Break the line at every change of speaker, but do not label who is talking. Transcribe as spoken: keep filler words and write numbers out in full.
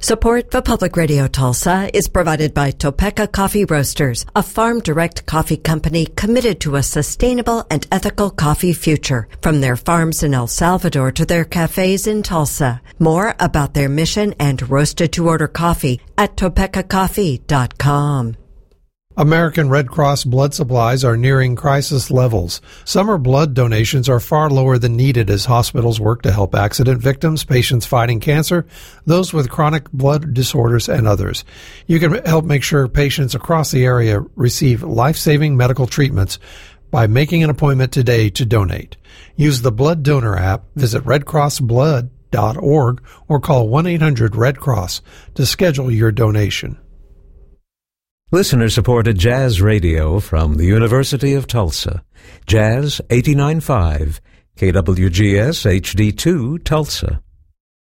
Support for Public Radio Tulsa is provided by Topeka Coffee Roasters, a farm-direct coffee company committed to a sustainable and ethical coffee future. From their farms in El Salvador to their cafes in Tulsa. More about their mission and roasted-to-order coffee at topeka coffee dot com.
American Red Cross blood supplies are nearing crisis levels. Summer blood donations are far lower than needed as hospitals work to help accident victims, patients fighting cancer, those with chronic blood disorders, and others. You can help make sure patients across the area receive life-saving medical treatments by making an appointment today to donate. Use the Blood Donor app, visit red cross blood dot org, or call one eight hundred red cross to schedule your donation.
Listener-supported Jazz Radio from the University of Tulsa. Jazz eighty-nine point five, K W G S H D two, Tulsa.